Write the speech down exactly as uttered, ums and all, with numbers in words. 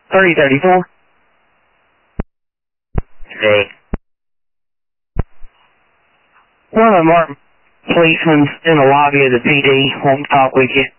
three thirty-four. Hey. One of the marked policemen in the lobby of the P D won't talk with you.